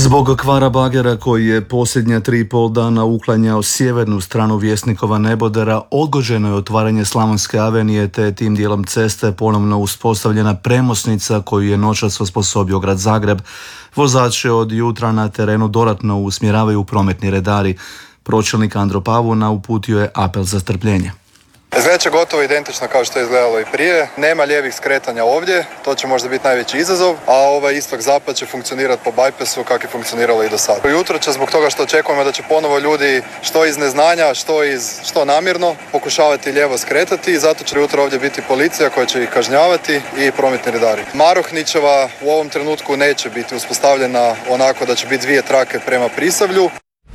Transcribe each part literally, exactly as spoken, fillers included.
Zbog kvara bagera koji je posljednja tri i pol dana uklanjao sjevernu stranu Vjesnikova nebodera, odgođeno je otvaranje Slavonske avenije te tim dijelom ceste ponovno uspostavljena premosnica koju je noćas osposobio grad Zagreb. Vozače od jutra na terenu dodatno usmjeravaju prometni redari. Pročelnik Andro Pavuna uputio je apel za strpljenje. Izgledat će gotovo identično kao što je izgledalo i prije. Nema lijevih skretanja ovdje, to će možda biti najveći izazov, a ovaj istok-zapad će funkcionirati po bajpesu kako je funkcioniralo i do sada. Jutro će zbog toga što očekujemo da će ponovo ljudi što iz neznanja, što iz što namjerno pokušavati lijevo skretati i zato će jutro ovdje biti policija koja će ih kažnjavati i prometni redari. Marohnićeva u ovom trenutku neće biti uspostavljena onako da će biti dvije trake prema Prisavlju.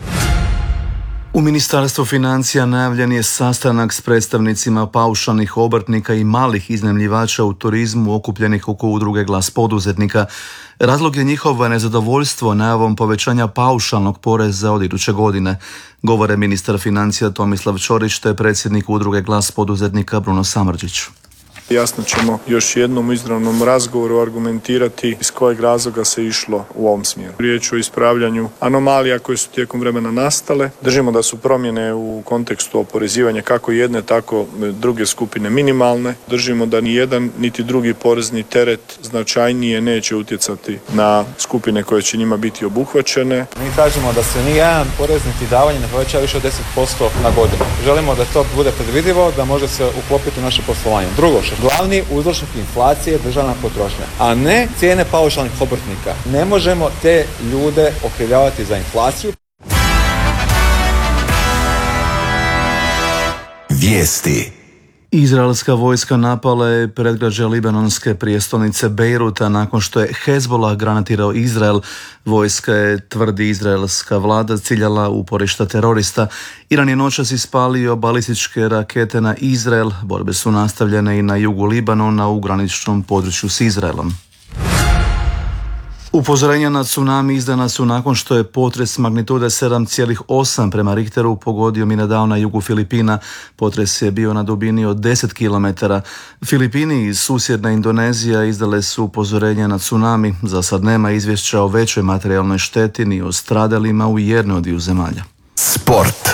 U Ministarstvu financija najavljen je sastanak s predstavnicima paušalnih obrtnika i malih iznajmljivača u turizmu okupljenih oko udruge Glas poduzetnika. Razlog je njihovo nezadovoljstvo najavom povećanja paušalnog poreza od iduće godine, govore ministar financija Tomislav Ćorić te predsjednik udruge Glas poduzetnika Bruno Samardžić. Jasno ćemo još jednom u izravnom razgovoru argumentirati iz kojeg razloga se išlo u ovom smjeru. Riječ o ispravljanju anomalija koje su tijekom vremena nastale. Držimo da su promjene u kontekstu oporezivanja kako jedne, tako druge skupine minimalne. Držimo da ni jedan niti drugi porezni teret značajnije neće utjecati na skupine koje će njima biti obuhvaćene. Mi kažemo da se ni jedan porez niti davanje ne poveća više od deset posto na godinu. Želimo da to bude predvidivo, da može se uklopiti u naše poslovanje. Drugo, glavni uzročnik inflacije je državna potrošnja, a ne cijene paušalnih obrtnika. Ne možemo te ljude okrivljavati za inflaciju. Vijesti. Izraelska vojska napala je predgrađe libanonske prijestolnice Bejruta nakon što je Hezbollah granatirao Izrael. Vojska je, tvrdi izraelska vlada, ciljala uporišta terorista. Iran je noćas ispalio balističke rakete na Izrael. Borbe su nastavljene i na jugu Libanona u graničnom području s Izraelom. Upozorenja na tsunami izdana su nakon što je potres magnitude sedam zarez osam prema Richteru pogodio Mindanao na jugu Filipina. Potres je bio na dubini od deset kilometara. Filipini i susjedna Indonezija izdale su upozorenja na tsunami. Za sad nema izvješća o većoj materijalnoj šteti ni o stradalima u jednoj od dviju zemalja. Sport.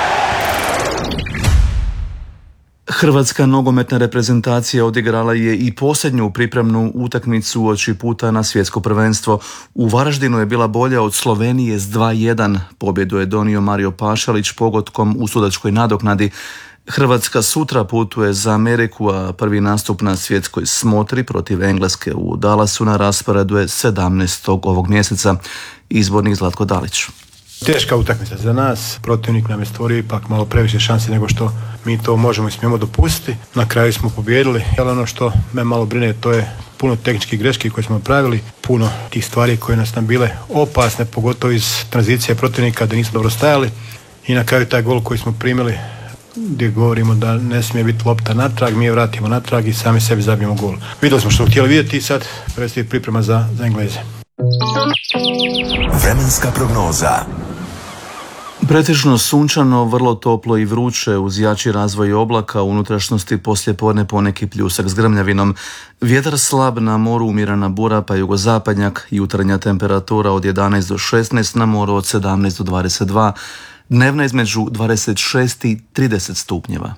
Hrvatska nogometna reprezentacija odigrala je i posljednju pripremnu utakmicu uoči puta na svjetsko prvenstvo. U Varaždinu je bila bolja od Slovenije s dva jedan. Pobjedu je donio Mario Pašalić pogotkom u sudačkoj nadoknadi. Hrvatska sutra putuje za Ameriku, a prvi nastup na svjetskoj smotri protiv Engleske u Dallasu na rasporedu je sedamnaestog ovog mjeseca. Izbornik Zlatko Dalić. Teška utakmica za nas, protivnik nam je stvorio ipak malo previše šanse nego što mi to možemo i smijemo dopustiti. Na kraju smo pobijedili, ali ono što me malo brine to je puno tehničkih greški koje smo pravili, puno tih stvari koje nas nam bile opasne, pogotovo iz tranzicije protivnika da nismo dobro stajali i na kraju taj gol koji smo primili gdje govorimo da ne smije biti lopta natrag, mi je vratimo natrag i sami sebi zabijemo gol. Vidjeli smo što smo htjeli vidjeti i sad predstoji priprema za, za Engleze. Vremenska prognoza. Pretežno sunčano, vrlo toplo i vruće uz jači razvoj oblaka, u unutrašnjosti poslijepodne poneki pljusak s grmljavinom. Vjetar slab, na moru umjerena bura pa jugozapadnjak, jutarnja temperatura od jedanaest do šesnaest, na moru od sedamnaest do dvadeset dva, dnevna između dvadeset šest i trideset stupnjeva.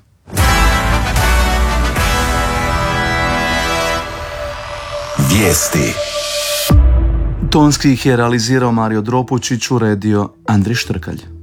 Vijesti. Tonski ih je realizirao Mario Dropučić, uredio Andri Štrkalj.